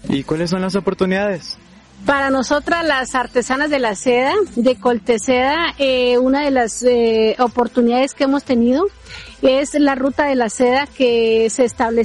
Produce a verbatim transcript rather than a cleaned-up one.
¿Y cuáles son las oportunidades? Para nosotras, las artesanas de la seda, de Colteseda, eh, una de las eh, oportunidades que hemos tenido es la ruta de la seda que se estableció